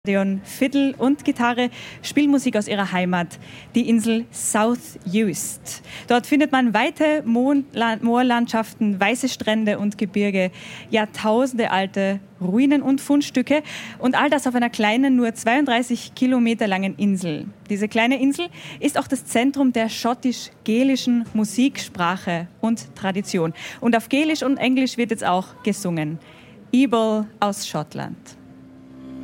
Fiddle und Gitarre, Spielmusik aus ihrer Heimat, die Insel South Uist. Dort findet man weite Moorlandschaften, weiße Strände und Gebirge, jahrtausendealte Ruinen und Fundstücke und all das auf einer kleinen, nur 32 Kilometer langen Insel. Diese kleine Insel ist auch das Zentrum der schottisch-gelischen Musik, Sprache und Tradition. Und auf Gälisch und Englisch wird jetzt auch gesungen. Ebal aus Schottland.